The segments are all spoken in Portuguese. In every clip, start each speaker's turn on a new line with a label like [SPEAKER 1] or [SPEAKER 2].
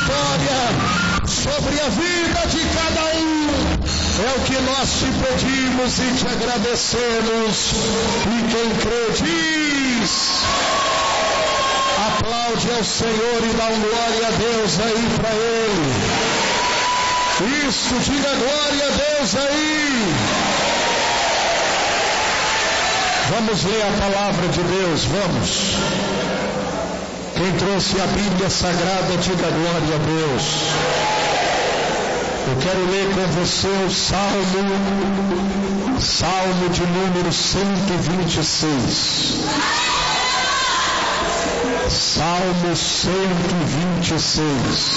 [SPEAKER 1] vitória sobre a vida de cada um. É o que nós te pedimos e te agradecemos. E quem crê diz: aplaude ao Senhor e dá glória a Deus aí para Ele. Isso, diga glória a Deus aí. Vamos ler a palavra de Deus, vamos. Quem trouxe a Bíblia Sagrada, diga glória a Deus. Eu quero ler com você o Salmo de número 126. Salmo 126.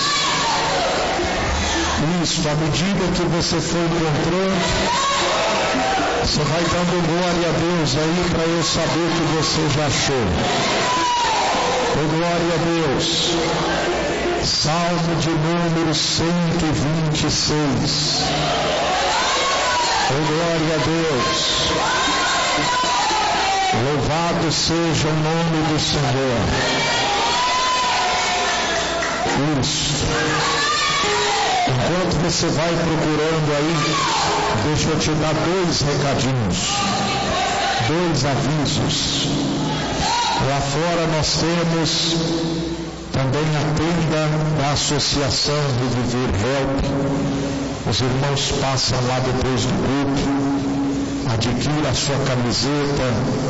[SPEAKER 1] Isso, à medida que você for encontrando, você vai dando glória a Deus aí para eu saber que você já achou. Oh, glória a Deus. Salmo de número 126. Oh, glória a Deus. Louvado seja o nome do Senhor. Isso. Enquanto você vai procurando aí, deixa eu te dar 2 recadinhos, 2 avisos. Lá fora nós temos também a tenda da Associação Reviver Help. Os irmãos passam lá depois do culto, adquira a sua camiseta,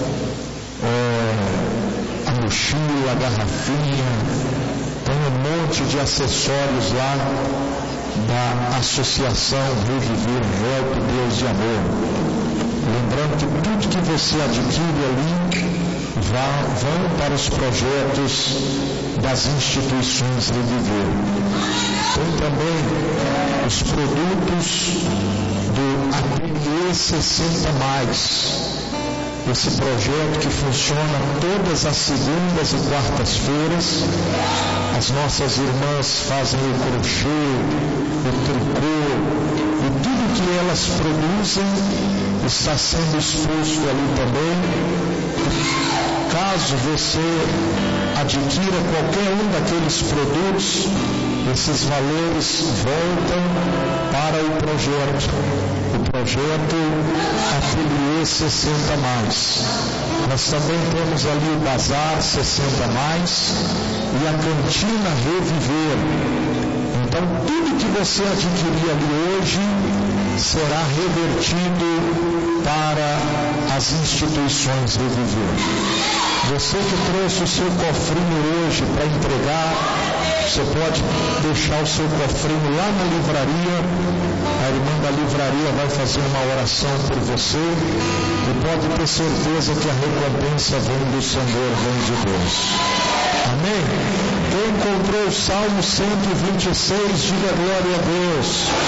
[SPEAKER 1] a mochila, a garrafinha, tem um monte de acessórios lá da Associação Reviver Help, Deus de Amor. Lembrando que tudo que você adquire ali vão para os projetos das instituições Reviver. Tem também os produtos do Ateliê 60+. Esse projeto que funciona todas as segundas e quartas-feiras. As nossas irmãs fazem o crochê, o tricô, e tudo que elas produzem está sendo exposto ali também. Caso você adquira qualquer um daqueles produtos, esses valores voltam para o projeto Ateliê 60+. Nós também temos ali o Bazar 60+, e a Cantina Reviver. Então tudo que você adquirir ali hoje será revertido para as instituições Reviver. Você que trouxe o seu cofrinho hoje para entregar, você pode deixar o seu cofrinho lá na livraria. A irmã da livraria vai fazer uma oração por você, e pode ter certeza que a recompensa vem do Senhor, vem de Deus. Amém? Quem encontrou o Salmo 126, diga glória a Deus.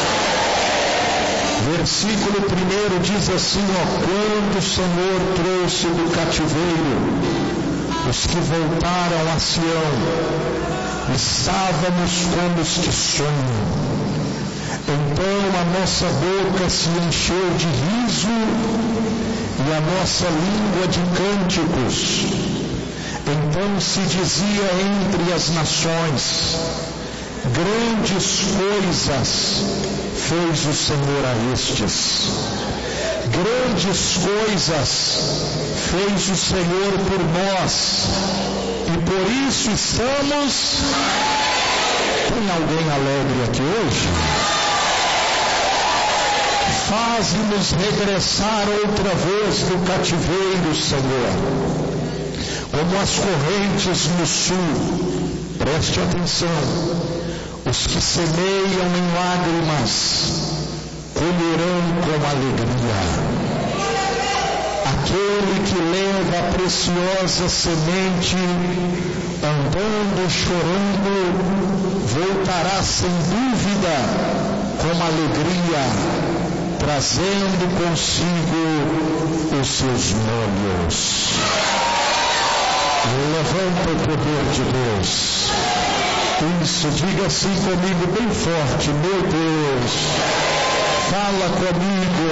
[SPEAKER 1] Versículo 1 diz assim: quando o Senhor trouxe do cativeiro os que voltaram a Sião, estávamos como os que sonham. Então a nossa boca se encheu de riso e a nossa língua de cânticos. Então se dizia entre as nações: grandes coisas fez o Senhor a estes. Grandes coisas fez o Senhor por nós, e por isso estamos. Tem alguém alegre aqui hoje? Faze-nos regressar outra vez do cativeiro, Senhor, como as correntes no sul. Preste atenção. Os que semeiam em lágrimas colherão com alegria. Aquele que leva a preciosa semente, andando e chorando, voltará sem dúvida com alegria, trazendo consigo os seus molhos. Levanta o poder de Deus. Isso, diga assim comigo bem forte: meu Deus, fala comigo